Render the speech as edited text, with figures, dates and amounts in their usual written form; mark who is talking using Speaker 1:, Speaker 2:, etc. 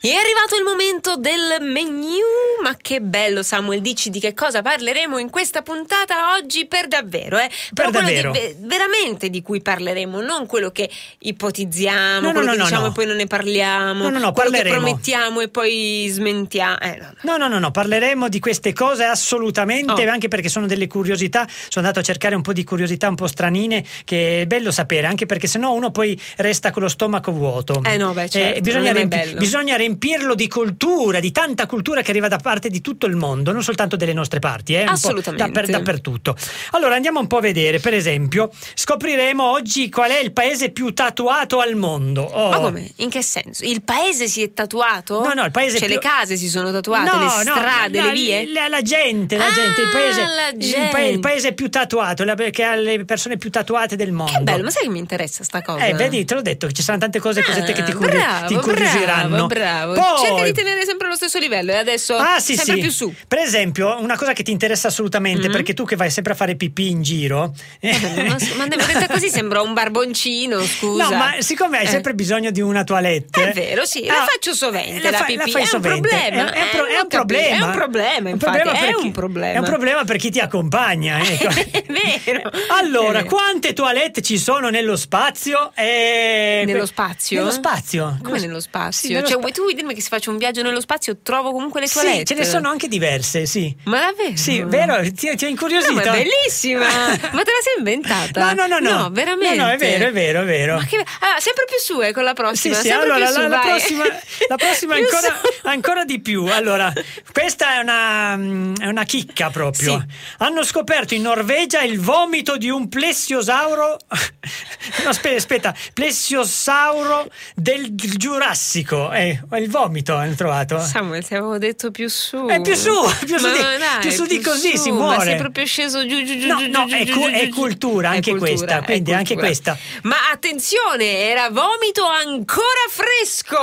Speaker 1: È arrivato il momento del menu, ma che bello Samuel, dici di che cosa parleremo in questa puntata oggi per davvero,
Speaker 2: Per davvero.
Speaker 1: Veramente di cui parleremo, non quello che ipotizziamo,
Speaker 2: No,
Speaker 1: quello che diciamo
Speaker 2: no.
Speaker 1: e poi non ne parliamo,
Speaker 2: No,
Speaker 1: quello
Speaker 2: parleremo.
Speaker 1: che promettiamo e poi smentiamo.
Speaker 2: No, parleremo di queste cose assolutamente, anche perché sono delle curiosità. Sono andato a cercare un po' di curiosità un po' stranine, che è bello sapere, anche perché sennò uno poi resta con lo stomaco vuoto.
Speaker 1: Certo,
Speaker 2: bisogna riempirlo di cultura, di tanta cultura che arriva da parte di tutto il mondo, non soltanto delle nostre parti,
Speaker 1: assolutamente,
Speaker 2: un po' dappertutto. Allora andiamo un po' a vedere, per esempio, scopriremo oggi qual è il paese più tatuato al mondo.
Speaker 1: Ma come? In che senso? Il paese si è tatuato?
Speaker 2: No, il paese
Speaker 1: le case si sono tatuate, le strade, le vie?
Speaker 2: La gente, il paese più tatuato, che ha le persone più tatuate del mondo.
Speaker 1: Che bello, ma sai che mi interessa sta cosa?
Speaker 2: Vedi, te l'ho detto che ci saranno tante cose cosette che ti incuriosiranno.
Speaker 1: Bravo.
Speaker 2: Poi,
Speaker 1: cerca di tenere sempre lo stesso livello e adesso sempre più su.
Speaker 2: Per esempio, una cosa che ti interessa assolutamente, perché tu che vai sempre a fare pipì in giro.
Speaker 1: Ma detta così sembra un barboncino, scusa.
Speaker 2: No, ma siccome hai sempre bisogno di una toilette.
Speaker 1: È vero, sì, la faccio sovente la pipì.
Speaker 2: La fai sovente. È un problema.
Speaker 1: È un problema, infatti. È un problema.
Speaker 2: È un problema per chi ti accompagna. Ecco.
Speaker 1: È vero.
Speaker 2: Allora, quante toilette ci sono nello spazio?
Speaker 1: Nello spazio?
Speaker 2: Nello spazio.
Speaker 1: Come nello spazio?
Speaker 2: Sì,
Speaker 1: tu vuoi dirmi che se faccio un viaggio nello spazio trovo comunque le toilette?
Speaker 2: Sì, ce ne sono anche diverse, sì.
Speaker 1: Ma davvero?
Speaker 2: Sì, vero? Ti ho incuriosito.
Speaker 1: No, ma è bellissima. Ma te la sei inventata?
Speaker 2: No,
Speaker 1: veramente.
Speaker 2: No, è vero.
Speaker 1: Ma che... sempre più su, con la prossima.
Speaker 2: Sì,
Speaker 1: sempre
Speaker 2: allora
Speaker 1: più su,
Speaker 2: la prossima ancora di più. Allora, questa è una chicca proprio.
Speaker 1: Sì.
Speaker 2: Hanno scoperto in Norvegia il vomito di un plesiosauro. No, aspetta, plesiosauro del Giurassico. Il vomito hanno trovato.
Speaker 1: Samuel, ti avevo detto più su.
Speaker 2: Più su di così si muore.
Speaker 1: Ma sei proprio sceso giù.
Speaker 2: No, è cultura anche questa, quindi anche questa.
Speaker 1: Ma attenzione, era vomito ancora fresco.